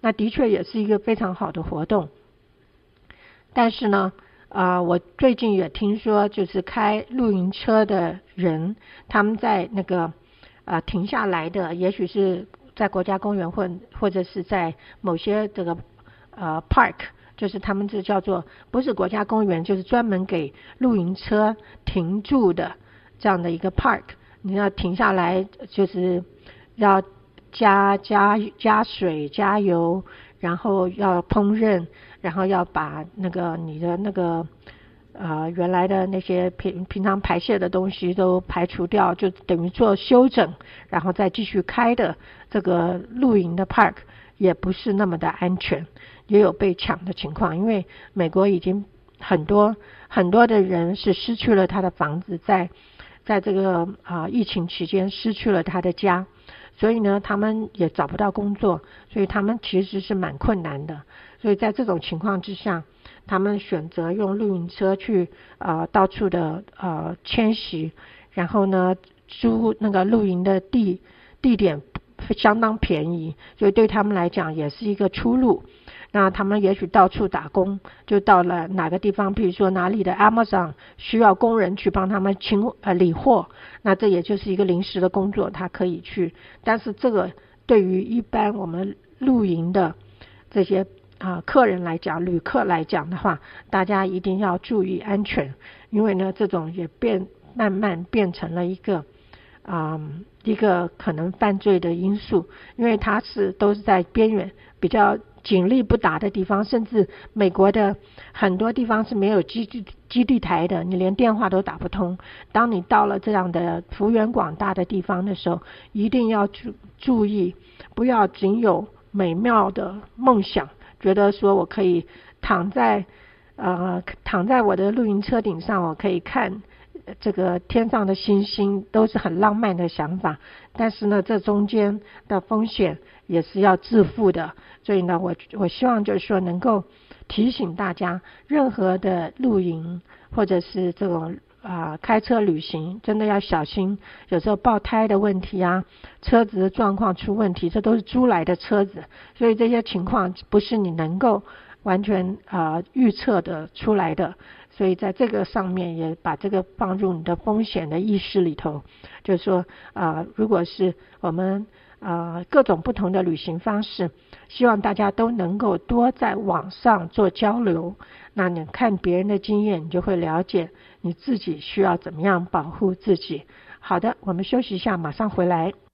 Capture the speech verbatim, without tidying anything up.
那的确也是一个非常好的活动。但是呢啊、呃，我最近也听说，就是开露营车的人，他们在那个呃停下来的，也许是在国家公园或或者是在某些这个呃 park， 就是他们这叫做不是国家公园，就是专门给露营车停住的这样的一个 park， 你要停下来就是要加加加水加油，然后要烹饪，然后要把那个你的那个呃原来的那些平平常排泄的东西都排除掉，就等于做休整，然后再继续开的这个露营的 park 也不是那么的安全，也有被抢的情况。因为美国已经很多很多的人是失去了他的房子，在在这个啊、呃、疫情期间失去了他的家，所以呢他们也找不到工作，所以他们其实是蛮困难的。所以在这种情况之下，他们选择用露营车去呃到处的呃迁徙，然后呢租那个露营的地地点相当便宜，所以对他们来讲也是一个出路。那他们也许到处打工，就到了哪个地方，比如说哪里的 Amazon 需要工人去帮他们清呃理货，那这也就是一个临时的工作，他可以去。但是这个对于一般我们露营的这些啊、呃、客人来讲，旅客来讲的话，大家一定要注意安全，因为呢这种也变慢慢变成了一个啊、呃、一个可能犯罪的因素，因为它是都是在边缘比较警力不达的地方，甚至美国的很多地方是没有基地基地台的，你连电话都打不通。当你到了这样的幅员广大的地方的时候，一定要注注意，不要仅有美妙的梦想，觉得说我可以躺在呃躺在我的露营车顶上，我可以看这个天上的星星，都是很浪漫的想法。但是呢，这中间的风险也是要自负的。所以呢，我我希望就是说能够提醒大家，任何的露营或者是这种啊、呃、开车旅行，真的要小心。有时候爆胎的问题啊，车子的状况出问题，这都是租来的车子，所以这些情况不是你能够完全啊、呃、预测的出来的。所以在这个上面也把这个放入你的风险的意识里头，就是说啊、呃，如果是我们啊、呃、各种不同的旅行方式，希望大家都能够多在网上做交流，那你看别人的经验，你就会了解你自己需要怎么样保护自己。好的，我们休息一下，马上回来。